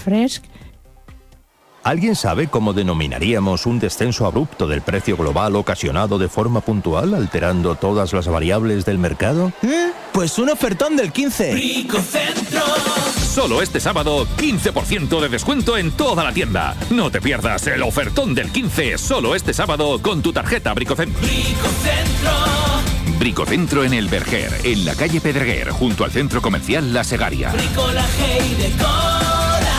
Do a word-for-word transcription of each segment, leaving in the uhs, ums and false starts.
Fresc. ¿Alguien sabe cómo denominaríamos un descenso abrupto del precio global ocasionado de forma puntual, alterando todas las variables del mercado? ¿Eh? Pues un ofertón del quince. Bricocentro. Solo este sábado, quince por ciento de descuento en toda la tienda. No te pierdas el ofertón del quince, solo este sábado, con tu tarjeta Bricocentro. Bricocentro. Bricocentro en el Verger, en la calle Pedreguer, junto al centro comercial La Segaria. Bricolaje y decoración.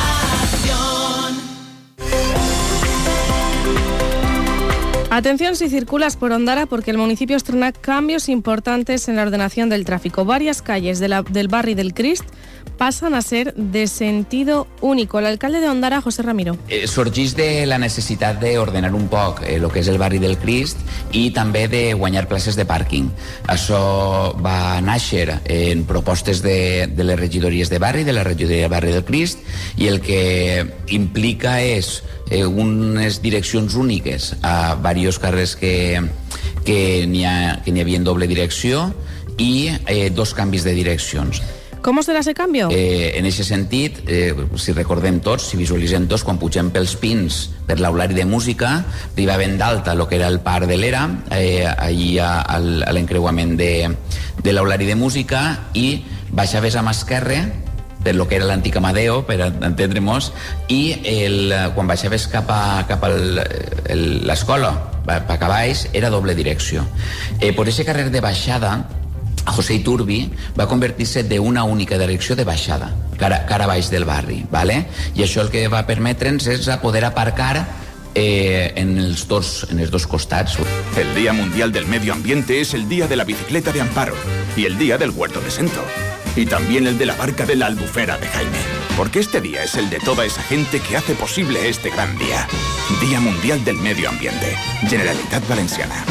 Atención si circulas por Ondara, porque el municipio estrena cambios importantes en la ordenación del tráfico. Varias calles de la, del barri del Crist passen a ser de sentido único. El alcalde de Ondara, José Ramiro. Eh, sorgeix de la necessitat d'ordenar un poc el eh, que és el barri del Crist i també de guanyar places de pàrquing. Això va nàixer en propostes de, de les regidories de barri, de la regidoria de barri del Crist, i el que implica és eh, unes direccions úniques a diversos carrers que, que n'hi ha, que n'hi havia en doble direcció i eh, dos canvis de direccions. Com serà ese canvi? Eh, en aquest sentit, eh, si recordem tots, si visualitzem tots, quan pugem pels pins per l'aulari de música, arribaven d'alta el que era el parc de l'Era, eh, allà a l'encreuament de, de l'aulari de música, i baixaves a mà esquerra per lo que era l'antic Amadeo, per entendre-nos, i el, quan baixaves cap a, cap a l'escola, cap a baix, era doble direcció. Eh, per aquest carrer de baixada, José Iturbi va convertir-se d'una única direcció de baixada, cara, cara baix del barri, ¿vale? I això el que va permetre'ns és a poder aparcar eh, en, els dos, en els dos costats. El Día Mundial del Medio Ambiente es el Día de la Bicicleta de Amparo y el Día del Huerto de Sento. Y también el de la barca de la Albufera de Jaime. Porque este día es el de toda esa gente que hace posible este gran día. Día Mundial del Medio Ambiente. Generalitat Valenciana.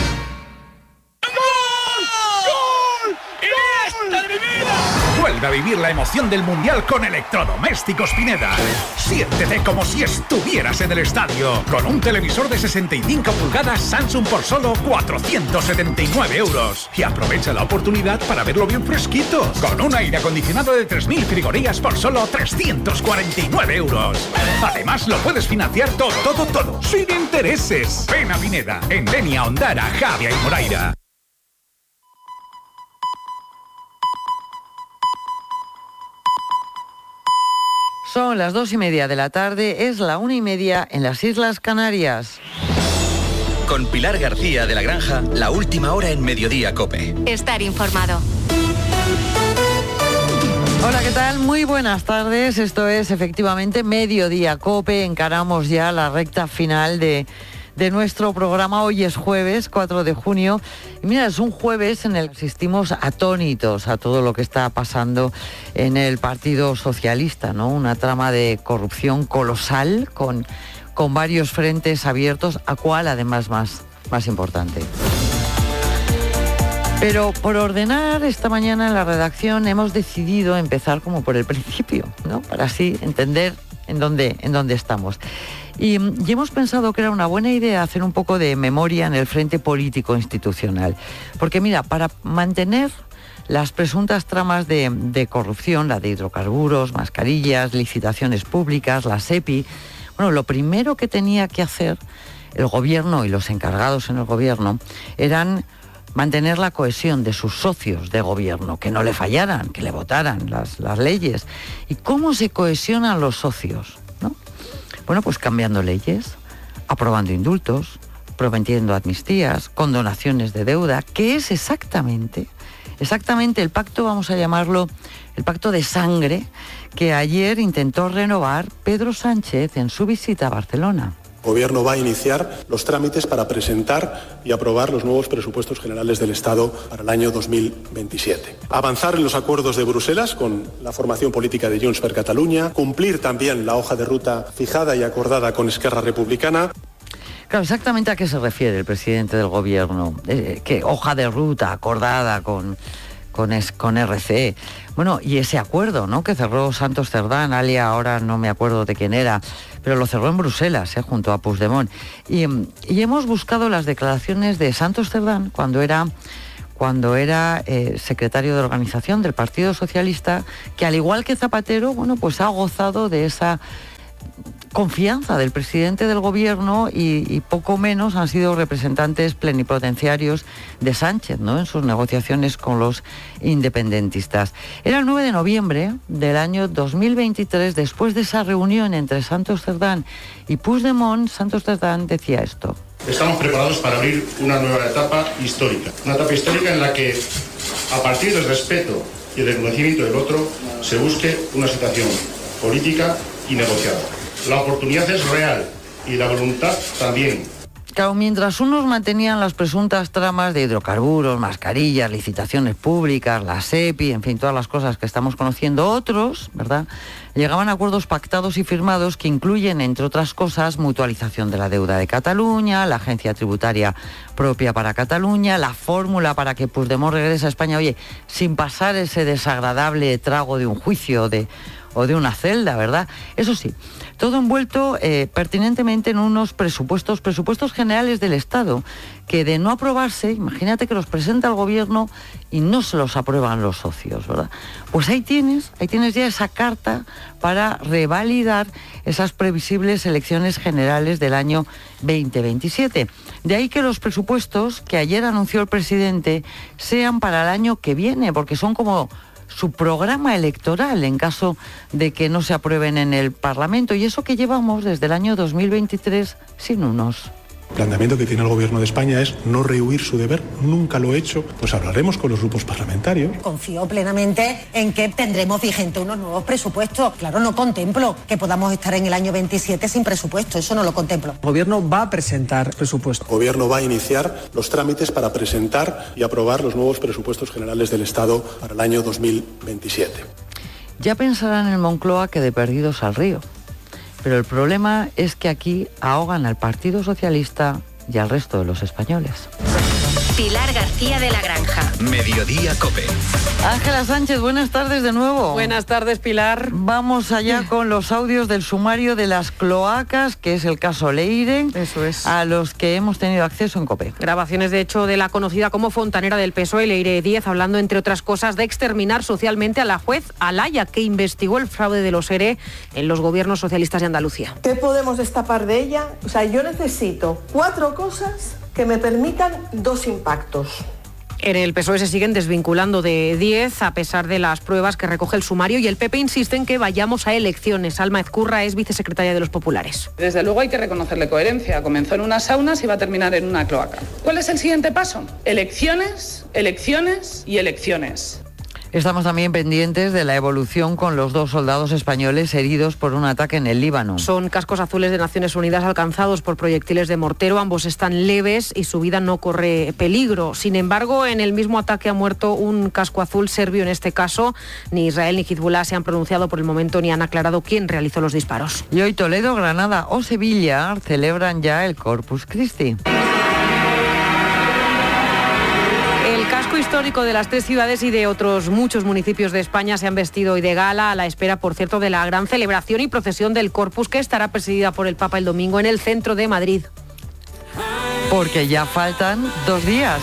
Vuelve a vivir la emoción del Mundial con Electrodomésticos Pineda. Siéntete como si estuvieras en el estadio. Con un televisor de sesenta y cinco pulgadas Samsung por solo cuatrocientos setenta y nueve euros. Y aprovecha la oportunidad para verlo bien fresquito. Con un aire acondicionado de tres mil frigorías por solo trescientos cuarenta y nueve euros. Además lo puedes financiar todo, todo, todo, sin intereses. Ven a Pineda, en Denia, Ondara, Javia y Moraira. Son las dos y media de la tarde, es la una y media en las Islas Canarias. Con Pilar García de la Granja, la última hora en Mediodía COPE. Estar informado. Hola, ¿qué tal? Muy buenas tardes. Esto es efectivamente Mediodía COPE. Encaramos ya la recta final de... de nuestro programa. Hoy es jueves, cuatro de junio, y mira, es un jueves en el que asistimos atónitos a todo lo que está pasando en el Partido Socialista, ¿no? Una trama de corrupción colosal con, con varios frentes abiertos, a cuál además más, más importante. Pero por ordenar, esta mañana en la redacción hemos decidido empezar como por el principio, ¿no? Para así entender en dónde, en dónde estamos. Y, y hemos pensado que era una buena idea hacer un poco de memoria en el frente político institucional. Porque mira, para mantener las presuntas tramas de, de corrupción, la de hidrocarburos, mascarillas, licitaciones públicas, la SEPI, bueno, lo primero que tenía que hacer el gobierno y los encargados en el gobierno eran mantener la cohesión de sus socios de gobierno, que no le fallaran, que le votaran las, las leyes. ¿Y cómo se cohesionan los socios? ¿No? Bueno, pues cambiando leyes, aprobando indultos, prometiendo amnistías, condonaciones de deuda, que es exactamente, exactamente el pacto, vamos a llamarlo, el pacto de sangre, que ayer intentó renovar Pedro Sánchez en su visita a Barcelona. El Gobierno va a iniciar los trámites para presentar y aprobar los nuevos presupuestos generales del Estado para el año dos mil veintisiete. Avanzar en los acuerdos de Bruselas con la formación política de Junts per Catalunya, cumplir también la hoja de ruta fijada y acordada con Esquerra Republicana. Claro, exactamente a qué se refiere el presidente del Gobierno. Eh, ¿Qué hoja de ruta acordada con... Con, es, con R C E. Bueno, y ese acuerdo, ¿no?, que cerró Santos Cerdán, alia, ahora no me acuerdo de quién era, pero lo cerró en Bruselas, ¿eh?, junto a Puigdemont. Y, y hemos buscado las declaraciones de Santos Cerdán cuando era, cuando era eh, secretario de organización del Partido Socialista, que al igual que Zapatero, bueno, pues ha gozado de esa confianza del presidente del gobierno y, y poco menos han sido representantes plenipotenciarios de Sánchez, ¿no?, en sus negociaciones con los independentistas. Era el nueve de noviembre del año dos mil veintitrés, después de esa reunión entre Santos Cerdán y Puigdemont. Santos Cerdán decía esto: estamos preparados para abrir una nueva etapa histórica, una etapa histórica en la que, a partir del respeto y el reconocimiento del otro, se busque una situación política y negociada. La oportunidad es real y la voluntad también. Claro, mientras unos mantenían las presuntas tramas de hidrocarburos, mascarillas, licitaciones públicas, la SEPI, en fin, todas las cosas que estamos conociendo, otros, ¿verdad?, llegaban a acuerdos pactados y firmados que incluyen, entre otras cosas, mutualización de la deuda de Cataluña, la agencia tributaria propia para Cataluña, la fórmula para que Puigdemont regrese a España, oye, sin pasar ese desagradable trago de un juicio de, o de una celda, ¿verdad? Eso sí, todo envuelto eh, pertinentemente en unos presupuestos, presupuestos generales del Estado, que de no aprobarse, imagínate que los presenta el gobierno y no se los aprueban los socios, ¿verdad? Pues ahí tienes, ahí tienes ya esa carta para revalidar esas previsibles elecciones generales del año veinte veintisiete. De ahí que los presupuestos que ayer anunció el presidente sean para el año que viene, porque son como su programa electoral en caso de que no se aprueben en el Parlamento, y eso que llevamos desde el año dos mil veintitrés sin unos. El planteamiento que tiene el Gobierno de España es no rehuir su deber, nunca lo he hecho, pues hablaremos con los grupos parlamentarios. Confío plenamente en que tendremos vigente unos nuevos presupuestos. Claro, no contemplo que podamos estar en el año veintisiete sin presupuesto, eso no lo contemplo. El Gobierno va a presentar presupuestos. El Gobierno va a iniciar los trámites para presentar y aprobar los nuevos presupuestos generales del Estado para el año dos mil veintisiete. Ya pensarán en Moncloa que de perdidos al río. Pero el problema es que aquí ahogan al Partido Socialista y al resto de los españoles. Pilar García de la Granja. Mediodía COPE. Ángela Sánchez, buenas tardes de nuevo. Buenas tardes, Pilar. Vamos allá con los audios del sumario de las cloacas, que es el caso Leire. Eso es. A los que hemos tenido acceso en COPE. Grabaciones, de hecho, de la conocida como fontanera del P S O E, Leire Díez, hablando, entre otras cosas, de exterminar socialmente a la juez Alaya, que investigó el fraude de los ERE en los gobiernos socialistas de Andalucía. ¿Qué podemos destapar de ella? O sea, yo necesito cuatro cosas que me permitan dos impactos. En el P S O E se siguen desvinculando de Díez a pesar de las pruebas que recoge el sumario, y el P P insiste en que vayamos a elecciones. Alma Ezcurra es vicesecretaria de los Populares. Desde luego hay que reconocerle coherencia. Comenzó en unas saunas y va a terminar en una cloaca. ¿Cuál es el siguiente paso? Elecciones, elecciones y elecciones. Estamos también pendientes de la evolución con los dos soldados españoles heridos por un ataque en el Líbano. Son cascos azules de Naciones Unidas alcanzados por proyectiles de mortero. Ambos están leves y su vida no corre peligro. Sin embargo, en el mismo ataque ha muerto un casco azul serbio en este caso. Ni Israel ni Hezbollah se han pronunciado por el momento ni han aclarado quién realizó los disparos. Y hoy Toledo, Granada o Sevilla celebran ya el Corpus Christi. El casco histórico de las tres ciudades y de otros muchos municipios de España se han vestido hoy de gala, a la espera, por cierto, de la gran celebración y procesión del Corpus, que estará presidida por el Papa el domingo en el centro de Madrid. Porque ya faltan dos días.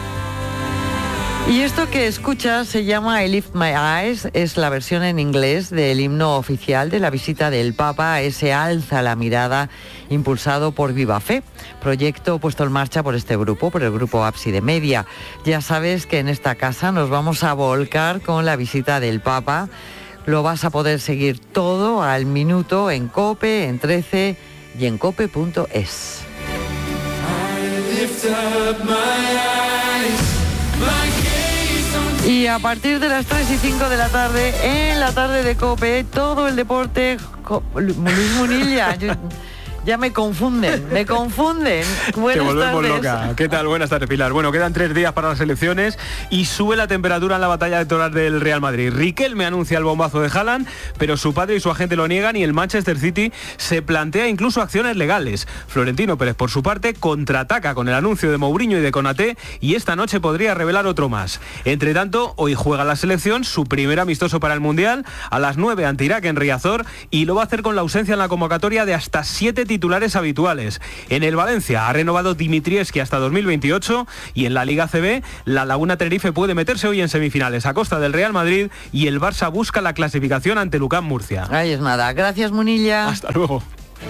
Y esto que escuchas se llama I Lift My Eyes, es la versión en inglés del himno oficial de la visita del Papa a ese Alza la Mirada impulsado por Viva Fe, proyecto puesto en marcha por este grupo, por el grupo Ábside Media. Ya sabes que en esta casa nos vamos a volcar con la visita del Papa. Lo vas a poder seguir todo al minuto en COPE, en trece y en cope punto es. Y a partir de las tres y cinco de la tarde, en la tarde de COPE, todo el deporte, Luis Munilla, yo, ya me confunden, me confunden. Buenas Te volvemos tardes. loca. ¿Qué tal? Buenas tardes, Pilar. Bueno, quedan tres días para las elecciones y sube la temperatura en la batalla electoral del Real Madrid. Riquelme anuncia el bombazo de Haaland, pero su padre y su agente lo niegan y el Manchester City se plantea incluso acciones legales. Florentino Pérez, por su parte, contraataca con el anuncio de Mourinho y de Konaté y esta noche podría revelar otro más. Entre tanto, hoy juega la selección su primer amistoso para el Mundial a las nueve ante Irak en Riazor y lo va a hacer con la ausencia en la convocatoria de hasta siete titulares habituales. En el Valencia ha renovado Dimitrievski hasta dos mil veintiocho y en la Liga C B la Laguna Tenerife puede meterse hoy en semifinales a costa del Real Madrid y el Barça busca la clasificación ante Lucán Murcia. Ahí es nada. Gracias, Munilla. Hasta luego.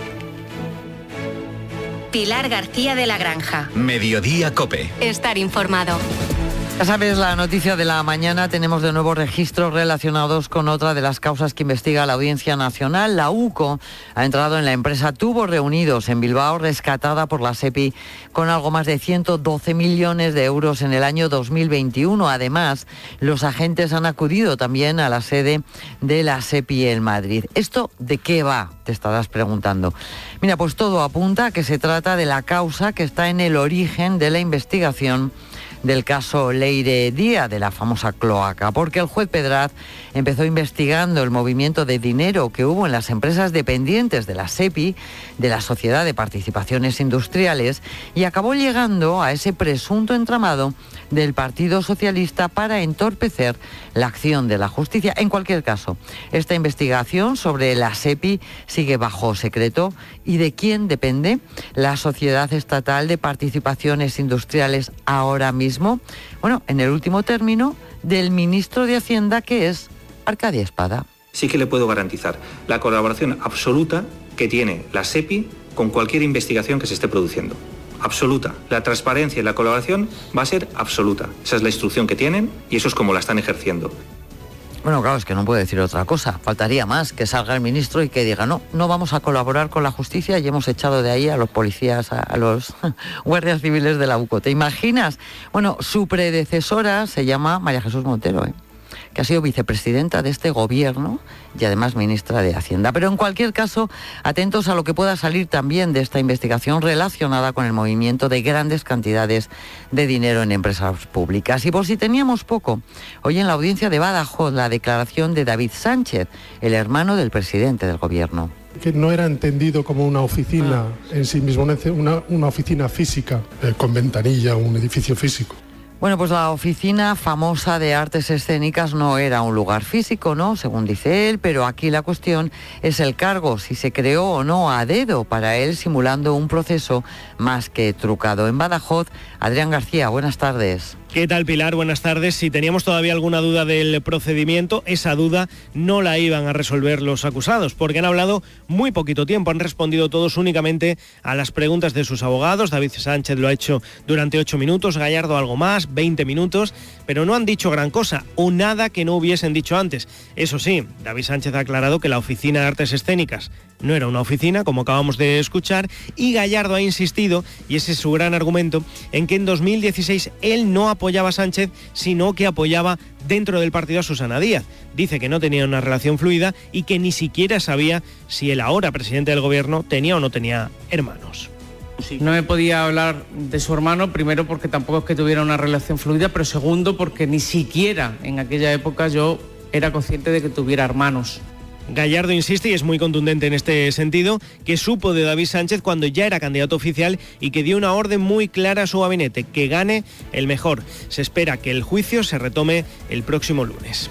Pilar García de la Granja. Mediodía Cope. Estar informado. Ya sabes, la noticia de la mañana, tenemos de nuevo registros relacionados con otra de las causas que investiga la Audiencia Nacional. La UCO ha entrado en la empresa Tubos Reunidos en Bilbao, rescatada por la SEPI con algo más de ciento doce millones de euros en el año dos mil veintiuno. Además, los agentes han acudido también a la sede de la SEPI en Madrid. ¿Esto de qué va?, te estarás preguntando. Mira, pues todo apunta a que se trata de la causa que está en el origen de la investigación del caso Leire Díaz, de la famosa cloaca, porque el juez Pedraz empezó investigando el movimiento de dinero que hubo en las empresas dependientes de la SEPI, de la Sociedad de Participaciones Industriales, y acabó llegando a ese presunto entramado del Partido Socialista para entorpecer la acción de la justicia. En cualquier caso, esta investigación sobre la SEPI sigue bajo secreto. ¿Y de quién depende la Sociedad Estatal de Participaciones Industriales ahora mismo? Bueno, en el último término, del ministro de Hacienda, que es Arcadio Espada. Sí que le puedo garantizar la colaboración absoluta que tiene la SEPI con cualquier investigación que se esté produciendo. Absoluta. La transparencia y la colaboración va a ser absoluta. Esa es la instrucción que tienen y eso es como la están ejerciendo. Bueno, claro, es que no puedo decir otra cosa. Faltaría más que salga el ministro y que diga, no, no vamos a colaborar con la justicia y hemos echado de ahí a los policías, a, a los guardias civiles de la UCO. ¿Te imaginas? Bueno, su predecesora se llama María Jesús Montero, ¿eh? que ha sido vicepresidenta de este gobierno y además ministra de Hacienda. Pero en cualquier caso, atentos a lo que pueda salir también de esta investigación relacionada con el movimiento de grandes cantidades de dinero en empresas públicas. Y por si teníamos poco, hoy en la audiencia de Badajoz, la declaración de David Sánchez, el hermano del presidente del gobierno. Que no era entendido como una oficina en sí mismo, una, una oficina física, eh, con ventanilla, un edificio físico. Bueno, pues la oficina famosa de artes escénicas no era un lugar físico, ¿no?, según dice él, pero aquí la cuestión es el cargo, si se creó o no a dedo para él, simulando un proceso más que trucado. En Badajoz, Adrián García, buenas tardes. ¿Qué tal, Pilar? Buenas tardes. Si teníamos todavía alguna duda del procedimiento, esa duda no la iban a resolver los acusados, porque han hablado muy poquito tiempo, han respondido todos únicamente a las preguntas de sus abogados. David Sánchez lo ha hecho durante ocho minutos, Gallardo algo más, veinte minutos, pero no han dicho gran cosa o nada que no hubiesen dicho antes. Eso sí, David Sánchez ha aclarado que la Oficina de Artes Escénicas no era una oficina, como acabamos de escuchar, y Gallardo ha insistido, y ese es su gran argumento, en que en dos mil dieciséis él no apoyaba a Sánchez, sino que apoyaba dentro del partido a Susana Díaz. Dice que no tenía una relación fluida y que ni siquiera sabía si el ahora presidente del gobierno tenía o no tenía hermanos. No me podía hablar de su hermano, primero porque tampoco es que tuviera una relación fluida, pero segundo porque ni siquiera en aquella época yo era consciente de que tuviera hermanos. Gallardo insiste, y es muy contundente en este sentido, que supo de David Sánchez cuando ya era candidato oficial y que dio una orden muy clara a su gabinete, que gane el mejor. Se espera que el juicio se retome el próximo lunes.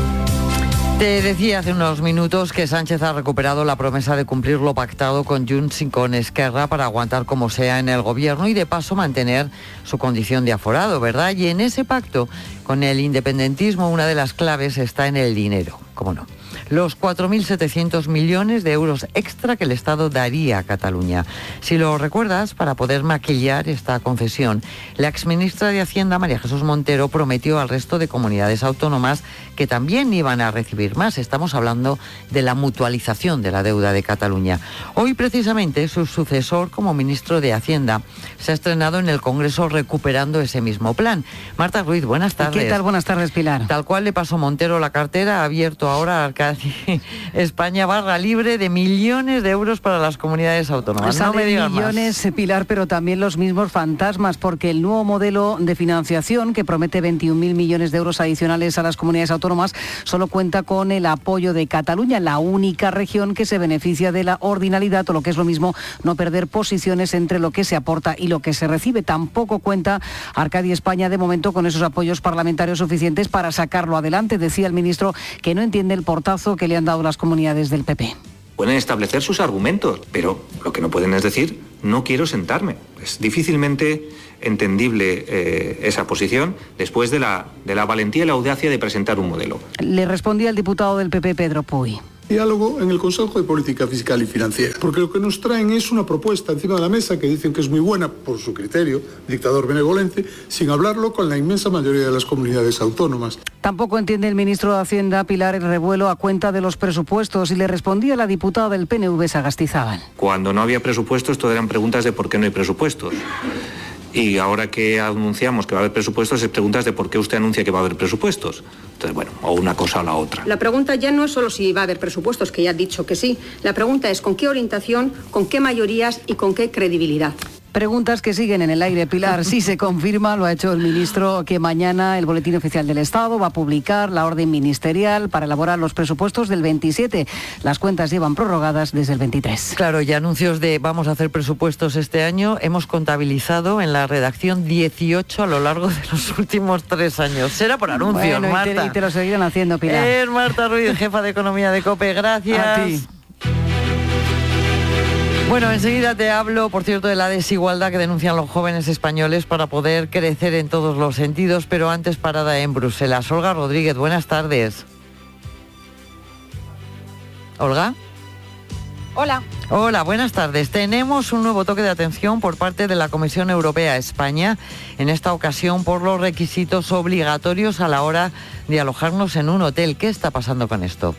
Te decía hace unos minutos que Sánchez ha recuperado la promesa de cumplir lo pactado con Junts y con Esquerra para aguantar como sea en el gobierno y de paso mantener su condición de aforado, ¿verdad? Y en ese pacto con el independentismo una de las claves está en el dinero, ¿cómo no? Los cuatro mil setecientos millones de euros extra que el Estado daría a Cataluña. Si lo recuerdas, para poder maquillar esta concesión, la exministra de Hacienda, María Jesús Montero, prometió al resto de comunidades autónomas que también iban a recibir más. Estamos hablando de la mutualización de la deuda de Cataluña. Hoy, precisamente, su sucesor como ministro de Hacienda se ha estrenado en el Congreso recuperando ese mismo plan. Marta Ruiz, buenas tardes. ¿Qué tal? Buenas tardes, Pilar. Tal cual le pasó Montero la cartera, ha abierto ahora Arcadio España barra libre de millones de euros para las comunidades autónomas. No me digas millones, más. Pilar, pero también los mismos fantasmas, porque el nuevo modelo de financiación, que promete veintiún mil millones de euros adicionales a las comunidades autónomas, solo cuenta con el apoyo de Cataluña, la única región que se beneficia de la ordinalidad, o lo que es lo mismo, no perder posiciones entre lo que se aporta y lo que se recibe. Tampoco cuenta Arcadio España de momento con esos apoyos parlamentarios suficientes para sacarlo adelante. Decía el ministro que no entiende el portazo que le han dado las comunidades del P P. Pueden establecer sus argumentos, pero lo que no pueden es decir, no quiero sentarme. Es difícilmente entendible eh, esa posición después de la, de la valentía y la audacia de presentar un modelo. Le respondía el diputado del P P, Pedro Puy. Diálogo en el Consejo de Política Fiscal y Financiera, porque lo que nos traen es una propuesta encima de la mesa que dicen que es muy buena por su criterio, dictador benevolente, sin hablarlo con la inmensa mayoría de las comunidades autónomas. Tampoco entiende el ministro de Hacienda, Pilar, el revuelo a cuenta de los presupuestos, y le respondía la diputada del P N V, Sagastizábal. Cuando no había presupuestos, todo eran preguntas de por qué no hay presupuestos. Y ahora que anunciamos que va a haber presupuestos, es preguntas de por qué usted anuncia que va a haber presupuestos. Entonces, bueno, o una cosa o la otra. La pregunta ya no es solo si va a haber presupuestos, que ya ha dicho que sí. La pregunta es con qué orientación, con qué mayorías y con qué credibilidad. Preguntas que siguen en el aire, Pilar. Sí se confirma, lo ha hecho el ministro, que mañana el Boletín Oficial del Estado va a publicar la orden ministerial para elaborar los presupuestos del veintisiete. Las cuentas llevan prorrogadas desde el veintitrés. Claro, y anuncios de vamos a hacer presupuestos este año. Hemos contabilizado en la redacción dieciocho a lo largo de los últimos tres años. Será por anuncios, bueno, Marta. Y te, y te lo seguirán haciendo, Pilar. Es Marta Ruiz, jefa de Economía de COPE. Gracias. A ti. Bueno, enseguida te hablo, por cierto, de la desigualdad que denuncian los jóvenes españoles para poder crecer en todos los sentidos, pero antes parada en Bruselas. Olga Rodríguez, buenas tardes. ¿Olga? Hola. Hola, buenas tardes. Tenemos un nuevo toque de atención por parte de la Comisión Europea a España, en esta ocasión por los requisitos obligatorios a la hora de alojarnos en un hotel. ¿Qué está pasando con esto?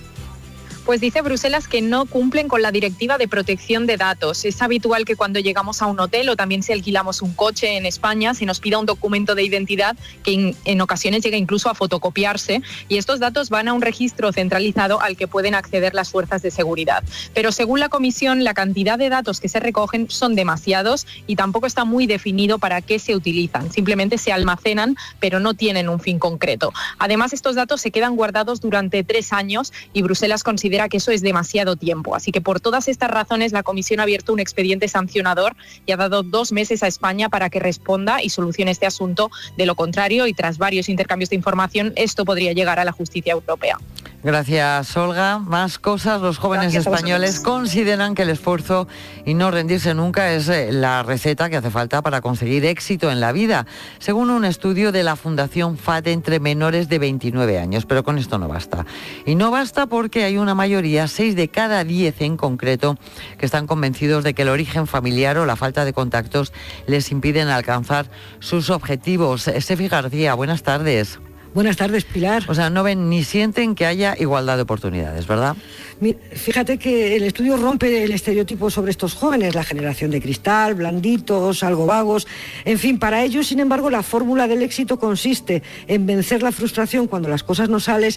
Pues dice Bruselas que no cumplen con la Directiva de Protección de Datos. Es habitual que cuando llegamos a un hotel o también si alquilamos un coche en España se nos pida un documento de identidad que en, en ocasiones llega incluso a fotocopiarse, y estos datos van a un registro centralizado al que pueden acceder las fuerzas de seguridad. Pero según la Comisión, la cantidad de datos que se recogen son demasiados y tampoco está muy definido para qué se utilizan. Simplemente se almacenan, pero no tienen un fin concreto. Además, estos datos se quedan guardados durante tres años y Bruselas considera que eso es demasiado tiempo. Así que por todas estas razones la Comisión ha abierto un expediente sancionador y ha dado dos meses a España para que responda y solucione este asunto. De lo contrario, y tras varios intercambios de información, esto podría llegar a la justicia europea. Gracias, Olga. Más cosas. Los jóvenes Gracias españoles consideran que el esfuerzo y no rendirse nunca es la receta que hace falta para conseguir éxito en la vida, según un estudio de la Fundación F A T entre menores de veintinueve años. Pero con esto no basta. Y no basta porque hay una mayoría, seis de cada diez en concreto, que están convencidos de que el origen familiar o la falta de contactos les impiden alcanzar sus objetivos. Sefi García, buenas tardes. Buenas tardes, Pilar. O sea, no ven ni sienten que haya igualdad de oportunidades, ¿verdad? Fíjate que el estudio rompe el estereotipo sobre estos jóvenes, la generación de cristal, blanditos, algo vagos. En fin, para ellos, sin embargo, la fórmula del éxito consiste en vencer la frustración cuando las cosas no salen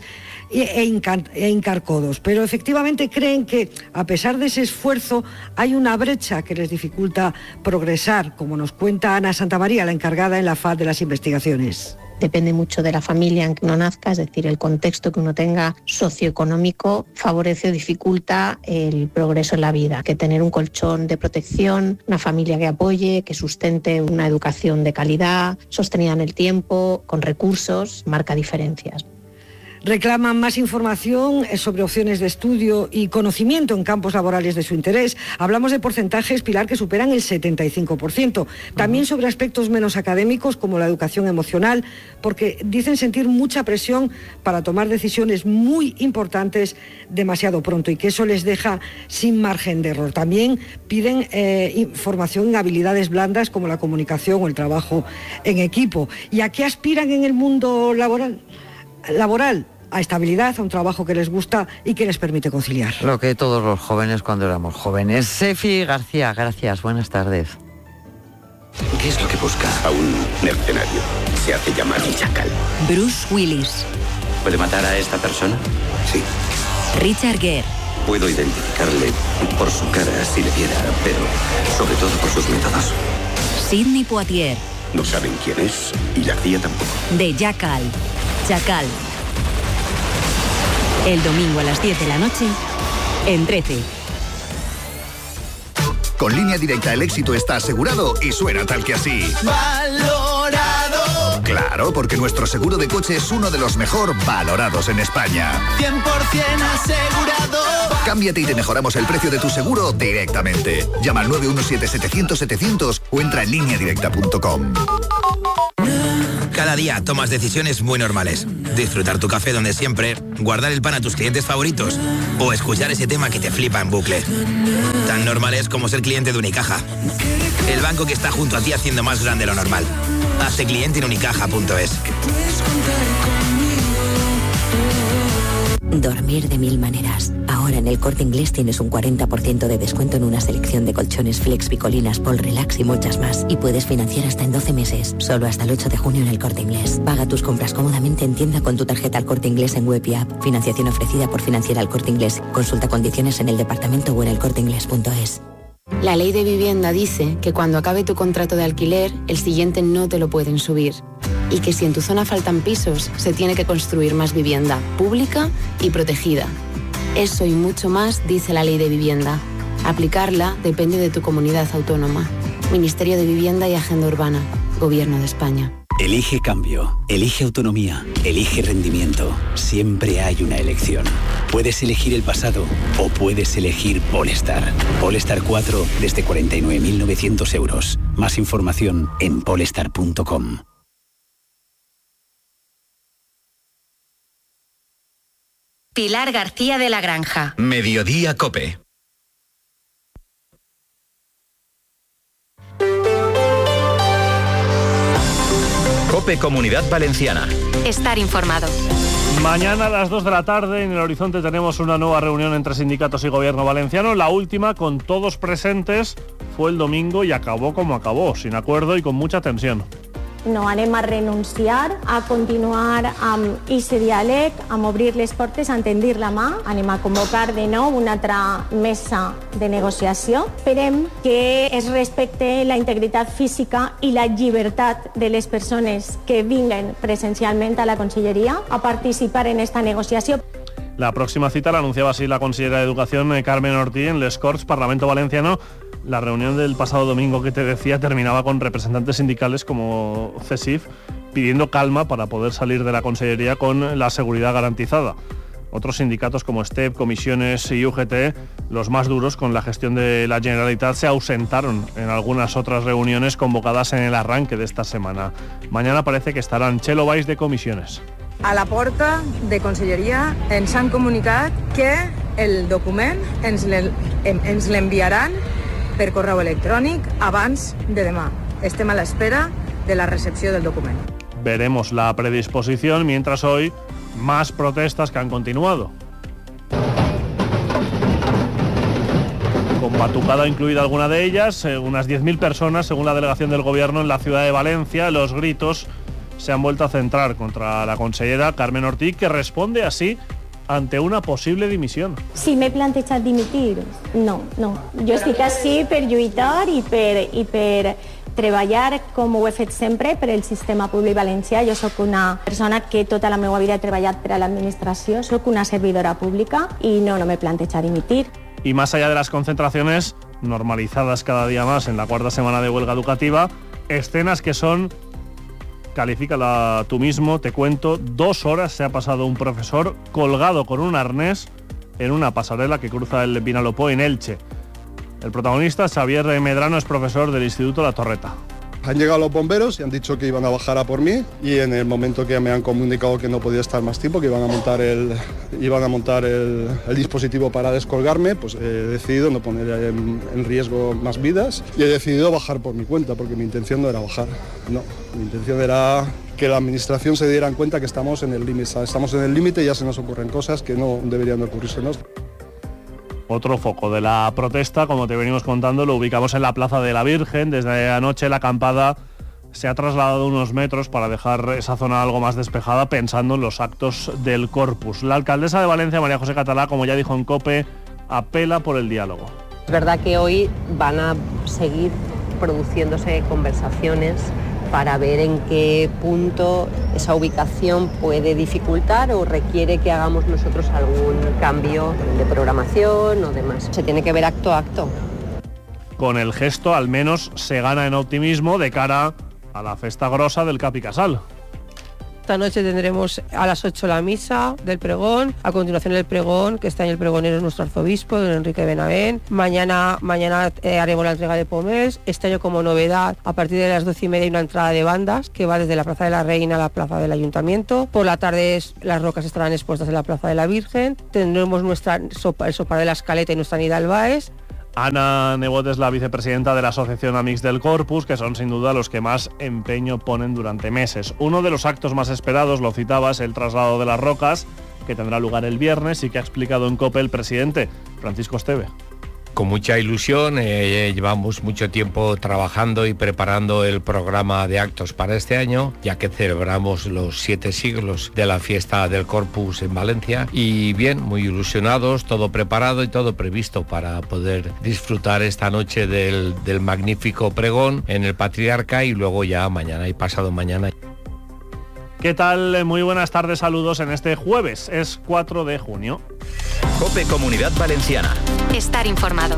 e hincar, e hincar codos. Pero efectivamente creen que, a pesar de ese esfuerzo, hay una brecha que les dificulta progresar, como nos cuenta Ana Santamaría, la encargada en la F A D de las investigaciones. Depende mucho de la familia en que uno nazca, es decir, el contexto que uno tenga socioeconómico favorece o dificulta el progreso en la vida. Que tener un colchón de protección, una familia que apoye, que sustente una educación de calidad, sostenida en el tiempo, con recursos, marca diferencias. Reclaman más información sobre opciones de estudio y conocimiento en campos laborales de su interés. Hablamos de porcentajes, Pilar, que superan el setenta y cinco por ciento. También sobre aspectos menos académicos como la educación emocional, porque dicen sentir mucha presión para tomar decisiones muy importantes demasiado pronto y que eso les deja sin margen de error. También piden eh, formación en habilidades blandas como la comunicación o el trabajo en equipo. ¿Y a qué aspiran en el mundo laboral? laboral? A estabilidad, a un trabajo que les gusta y que les permite conciliar. Lo que todos los jóvenes cuando éramos jóvenes. Sefi García, gracias, buenas tardes. ¿Qué es lo que busca? A un mercenario. Se hace llamar Chacal. Bruce Willis. ¿Puede matar a esta persona? Sí. Richard Gere. Puedo identificarle por su cara si le viera, pero sobre todo por sus métodos. Sidney Poitier. No saben quién es y la cría tampoco. De Jackal. Chacal. El domingo a las diez de la noche, en trece. Con Línea Directa el éxito está asegurado y suena tal que así. ¡Valorado! Claro, porque nuestro seguro de coche es uno de los mejor valorados en España. cien por ciento asegurado. Cámbiate y te mejoramos el precio de tu seguro directamente. Llama al nueve uno siete, setecientos, setecientos o entra en línea directa punto com. Cada día tomas decisiones muy normales. Disfrutar tu café donde siempre, guardar el pan a tus clientes favoritos o escuchar ese tema que te flipa en bucle. Tan normales como ser cliente de Unicaja. El banco que está junto a ti haciendo más grande lo normal. Hazte cliente en unicaja punto es. Dormir de mil maneras. Ahora en el Corte Inglés tienes un cuarenta por ciento de descuento en una selección de colchones Flex, Picolinas, Pol Relax y muchas más. Y puedes financiar hasta en doce meses. Solo hasta el ocho de junio en el Corte Inglés. Paga tus compras cómodamente en tienda con tu tarjeta al Corte Inglés en web y app. Financiación ofrecida por Financiera al Corte Inglés. Consulta condiciones en el departamento o en el corte inglés punto es. La ley de vivienda dice que cuando acabe tu contrato de alquiler, el siguiente no te lo pueden subir. Y que si en tu zona faltan pisos, se tiene que construir más vivienda pública y protegida. Eso y mucho más dice la ley de vivienda. Aplicarla depende de tu comunidad autónoma. Ministerio de Vivienda y Agenda Urbana. Gobierno de España. Elige cambio, elige autonomía, elige rendimiento. Siempre hay una elección. Puedes elegir el pasado o puedes elegir Polestar. Polestar cuatro desde cuarenta y nueve mil novecientos euros. Más información en polestar punto com. Pilar García de la Granja. Mediodía Cope. Cope Comunidad Valenciana. Estar informado. Mañana a las dos de la tarde en el Horizonte tenemos una nueva reunión entre sindicatos y gobierno valenciano. La última, con todos presentes, fue el domingo y acabó como acabó, sin acuerdo y con mucha tensión. No anem a renunciar a continuar amb aquest diàleg, amb obrir les portes, a tendir la mà. Anem a convocar de nou una altra mesa de negociació. Esperem que es respecte la integritat física i la llibertat de les persones que vinguen presencialment a la Conselleria a participar en esta negociació. La próxima cita la anunciaba así la consellera de Educación, Carmen Ortí, en Les Corts, Parlamento Valenciano. La reunión del pasado domingo que te decía terminaba con representantes sindicales como CESIF pidiendo calma para poder salir de la consellería con la seguridad garantizada. Otros sindicatos como STEP, Comisiones y U G T, los más duros con la gestión de la Generalitat, se ausentaron en algunas otras reuniones convocadas en el arranque de esta semana. Mañana parece que estarán Txelo Valls de Comisiones. A la porta de Conselleria ens han comunicat que el document ens l'enviaran per correu electrònic abans de demà. Estem a l'espera de la recepció del document. Veremos la predisposición, mientras hoy más protestas que han continuado. Con batucada incluida alguna de ellas, eh, unas diez mil personas, según la delegación del Gobierno en la ciudad de Valencia. Los gritos se han vuelto a centrar contra la consellera Carmen Ortí, que responde así ante una posible dimisión. Si m'he plantejat dimitir, no, no. Jo estic així per lluitar i per, i per treballar com ho he fet sempre per el sistema públic valencià. Jo sóc una persona que tota la meva vida he treballat per a l'administració, sóc una servidora pública i no, no m'he plantejat dimitir. Y más allá de las concentraciones, normalizadas cada día más en la cuarta semana de huelga educativa, escenas que son... Califícala tú mismo, te cuento, dos horas se ha pasado un profesor colgado con un arnés en una pasarela que cruza el Vinalopó en Elche. El protagonista, Xavier Medrano, es profesor del Instituto La Torreta. Han llegado los bomberos y han dicho que iban a bajar a por mí, y en el momento que me han comunicado que no podía estar más tiempo, que iban a montar el, iban a montar el, el dispositivo para descolgarme, pues he decidido no poner en, en riesgo más vidas y he decidido bajar por mi cuenta, porque mi intención no era bajar, no, mi intención era que la administración se diera cuenta que estamos en el límite, estamos en el límite y ya se nos ocurren cosas que no deberían de ocurrirsenos. Otro foco de la protesta, como te venimos contando, lo ubicamos en la Plaza de la Virgen. Desde anoche la acampada se ha trasladado unos metros para dejar esa zona algo más despejada, pensando en los actos del Corpus. La alcaldesa de Valencia, María José Catalá, como ya dijo en COPE, apela por el diálogo. Es verdad que hoy van a seguir produciéndose conversaciones para ver en qué punto esa ubicación puede dificultar o requiere que hagamos nosotros algún cambio de programación o demás. Se tiene que ver acto a acto. Con el gesto al menos se gana en optimismo de cara a la festa grosa del Capi Casal. Esta noche tendremos a las ocho la misa del pregón, a continuación el pregón, que está en el pregonero nuestro arzobispo, don Enrique Benavent. Mañana, mañana eh, haremos la entrega de pomés. Este año, como novedad, a partir de las doce y media hay una entrada de bandas que va desde la Plaza de la Reina a la Plaza del Ayuntamiento. Por la tarde las rocas estarán expuestas en la Plaza de la Virgen. Tendremos nuestra sopa, el sopar de la Escaleta y nuestra Nida Albaes. Ana Nebot es la vicepresidenta de la Asociación Amics del Corpus, que son sin duda los que más empeño ponen durante meses. Uno de los actos más esperados, lo citabas, el traslado de las rocas, que tendrá lugar el viernes y que ha explicado en COPE el presidente, Francisco Esteve. Con mucha ilusión, eh, llevamos mucho tiempo trabajando y preparando el programa de actos para este año, ya que celebramos los siete siglos de la fiesta del Corpus en Valencia. Y bien, muy ilusionados, todo preparado y todo previsto para poder disfrutar esta noche del, del magnífico pregón en el Patriarca y luego ya mañana y pasado mañana. ¿Qué tal? Muy buenas tardes, saludos en este jueves, es cuatro de junio. COPE Comunidad Valenciana. Estar informado.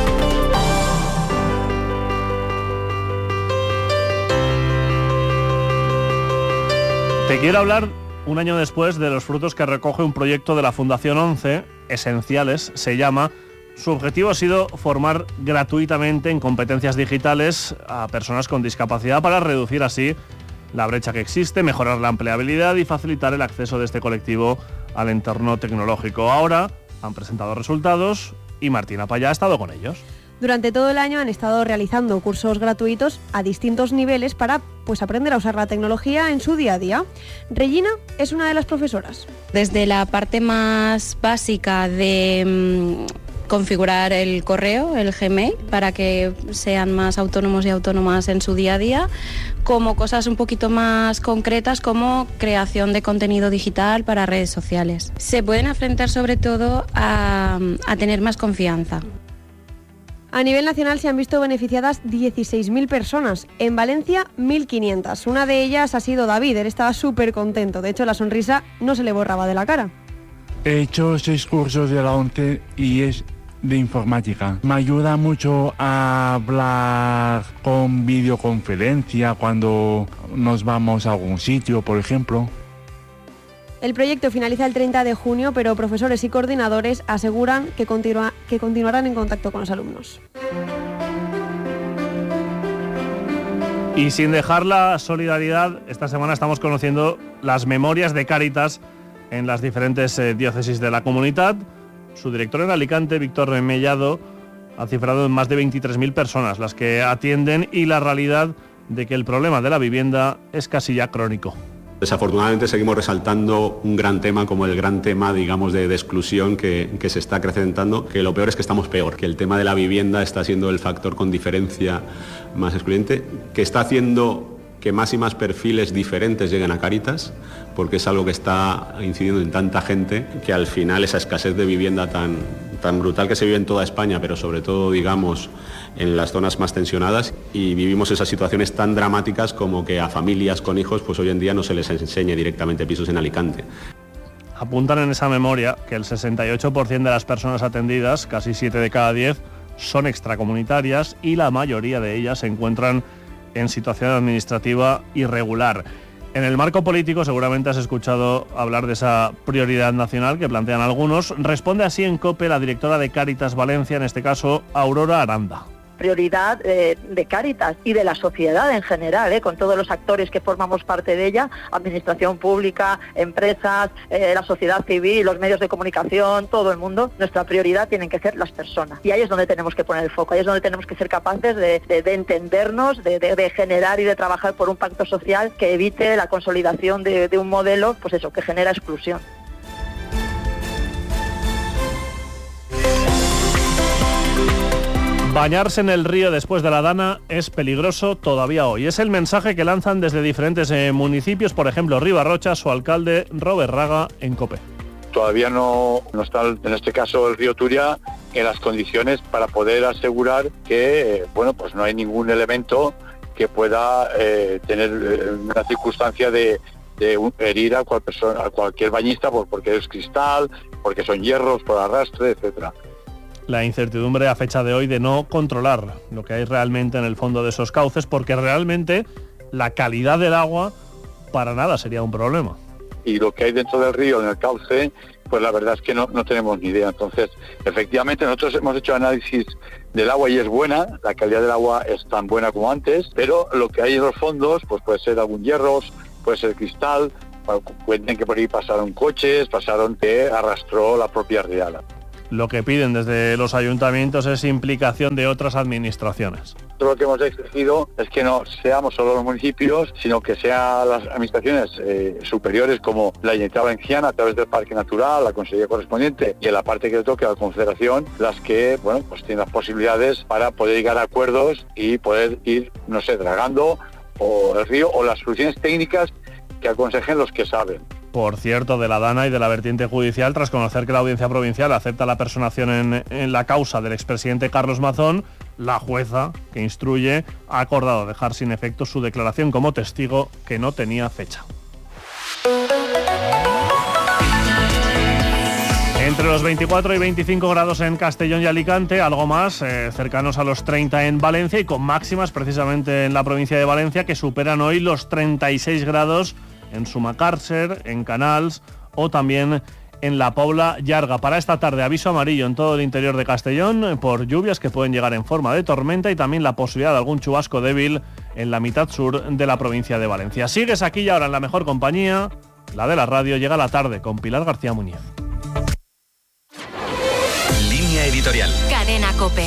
Te quiero hablar un año después de los frutos que recoge un proyecto de la Fundación once, Esenciales se llama. Su objetivo ha sido formar gratuitamente en competencias digitales a personas con discapacidad para reducir así la brecha que existe, mejorar la empleabilidad y facilitar el acceso de este colectivo al entorno tecnológico. Ahora han presentado resultados y Martina Paya ha estado con ellos. Durante todo el año han estado realizando cursos gratuitos a distintos niveles para pues, aprender a usar la tecnología en su día a día. Regina es una de las profesoras. Desde la parte más básica de mmm, configurar el correo, el Gmail, para que sean más autónomos y autónomas en su día a día, como cosas un poquito más concretas como creación de contenido digital para redes sociales. Se pueden enfrentar sobre todo a, a tener más confianza. A nivel nacional se han visto beneficiadas dieciséis mil personas, en Valencia mil quinientas. Una de ellas ha sido David, él estaba súper contento, de hecho la sonrisa no se le borraba de la cara. He hecho seis cursos de la once y es de informática. Me ayuda mucho a hablar con videoconferencia cuando nos vamos a algún sitio, por ejemplo. El proyecto finaliza el treinta de junio, pero profesores y coordinadores aseguran que, continua, que continuarán en contacto con los alumnos. Y sin dejar la solidaridad, esta semana estamos conociendo las memorias de Cáritas en las diferentes eh, diócesis de la comunidad. Su director en Alicante, Víctor Mellado, ha cifrado en más de veintitrés mil personas las que atienden y la realidad de que el problema de la vivienda es casi ya crónico. Desafortunadamente seguimos resaltando un gran tema como el gran tema, digamos, de, de exclusión que, que se está acrecentando, que lo peor es que estamos peor, que el tema de la vivienda está siendo el factor con diferencia más excluyente, que está haciendo que más y más perfiles diferentes lleguen a Cáritas, porque es algo que está incidiendo en tanta gente que al final esa escasez de vivienda tan, tan brutal que se vive en toda España, pero sobre todo, digamos, en las zonas más tensionadas, y vivimos esas situaciones tan dramáticas como que a familias con hijos pues hoy en día no se les enseñe directamente pisos en Alicante. Apuntan en esa memoria que el sesenta y ocho por ciento de las personas atendidas, casi siete de cada diez, son extracomunitarias y la mayoría de ellas se encuentran en situación administrativa irregular. En el marco político seguramente has escuchado hablar de esa prioridad nacional que plantean algunos. Responde así en COPE la directora de Cáritas Valencia, en este caso Aurora Aranda. Prioridad eh, de Cáritas y de la sociedad en general, eh, con todos los actores que formamos parte de ella, administración pública, empresas, eh, la sociedad civil, los medios de comunicación, todo el mundo. Nuestra prioridad tienen que ser las personas. Y ahí es donde tenemos que poner el foco, ahí es donde tenemos que ser capaces de, de, de entendernos, de, de, de generar y de trabajar por un pacto social que evite la consolidación de, de un modelo, pues eso, que genera exclusión. Bañarse en el río después de la Dana es peligroso todavía hoy. Es el mensaje que lanzan desde diferentes eh, municipios, por ejemplo, Ribarrocha, su alcalde Robert Raga en COPE. Todavía no, no está, en este caso, el río Turia en las condiciones para poder asegurar que, eh, bueno, pues no hay ningún elemento que pueda eh, tener eh, una circunstancia de, de herir a, cual persona, a cualquier bañista por, porque es cristal, porque son hierros, por arrastre, etcétera. La incertidumbre a fecha de hoy de no controlar lo que hay realmente en el fondo de esos cauces, porque realmente la calidad del agua para nada sería un problema. Y lo que hay dentro del río, en el cauce, pues la verdad es que no, no tenemos ni idea. Entonces, efectivamente, nosotros hemos hecho análisis del agua y es buena, la calidad del agua es tan buena como antes, pero lo que hay en los fondos, pues puede ser algún hierro, puede ser cristal, cuenten que por ahí pasaron coches, pasaron que arrastró la propia riada. Lo que piden desde los ayuntamientos es implicación de otras administraciones. Lo que hemos exigido es que no seamos solo los municipios, sino que sean las administraciones eh, superiores como la Generalitat Valenciana a través del Parque Natural, la Consejería correspondiente y en la parte que le toque a la Confederación, las que, bueno, pues tienen las posibilidades para poder llegar a acuerdos y poder ir, no sé, dragando o el río o las soluciones técnicas que aconsejen los que saben. Por cierto, de la Dana y de la vertiente judicial, tras conocer que la Audiencia Provincial acepta la personación en, en la causa del expresidente Carlos Mazón, la jueza que instruye ha acordado dejar sin efecto su declaración como testigo que no tenía fecha. Entre los veinticuatro y veinticinco grados en Castellón y Alicante, algo más, eh, cercanos a los treinta en Valencia y con máximas precisamente en la provincia de Valencia que superan hoy los treinta y seis grados en Sumacàrcer, en Canals o también en la Pobla Llarga. Para esta tarde, aviso amarillo en todo el interior de Castellón por lluvias que pueden llegar en forma de tormenta y también la posibilidad de algún chubasco débil en la mitad sur de la provincia de Valencia. Sigues aquí y ahora en la mejor compañía, la de la radio. Llega la tarde con Pilar García Muñiz. Línea editorial. Cadena COPE.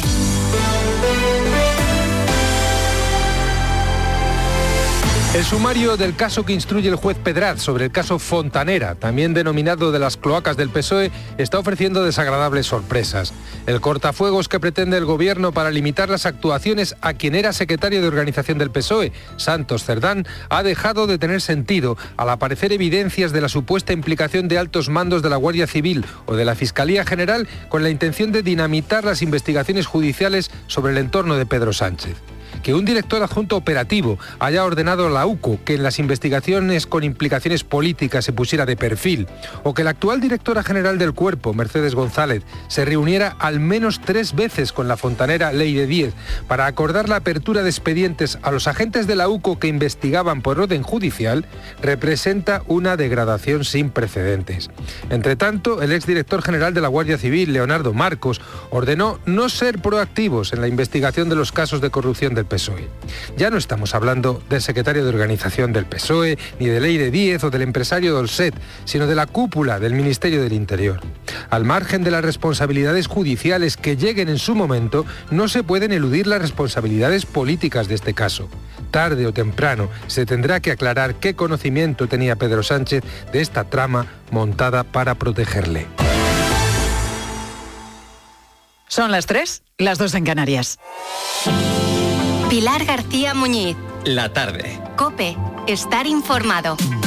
El sumario del caso que instruye el juez Pedraz sobre el caso Fontanera, también denominado de las cloacas del P S O E, está ofreciendo desagradables sorpresas. El cortafuegos que pretende el gobierno para limitar las actuaciones a quien era secretario de organización del P S O E, Santos Cerdán, ha dejado de tener sentido al aparecer evidencias de la supuesta implicación de altos mandos de la Guardia Civil o de la Fiscalía General con la intención de dinamitar las investigaciones judiciales sobre el entorno de Pedro Sánchez. Que un director adjunto operativo haya ordenado a la U C O que en las investigaciones con implicaciones políticas se pusiera de perfil, o que la actual directora general del Cuerpo, Mercedes González, se reuniera al menos tres veces con la fontanera Leire Díez para acordar la apertura de expedientes a los agentes de la U C O que investigaban por orden judicial, representa una degradación sin precedentes. Entre tanto, el exdirector general de la Guardia Civil, Leonardo Marcos, ordenó no ser proactivos en la investigación de los casos de corrupción del P S O E. Ya no estamos hablando del secretario de organización del P S O E, ni de Leire Díez o del empresario Dolcet, sino de la cúpula del Ministerio del Interior. Al margen de las responsabilidades judiciales que lleguen en su momento, no se pueden eludir las responsabilidades políticas de este caso. Tarde o temprano se tendrá que aclarar qué conocimiento tenía Pedro Sánchez de esta trama montada para protegerle. Son las tres, las dos en Canarias. Pilar García Muñiz. La tarde. COPE. Estar informado.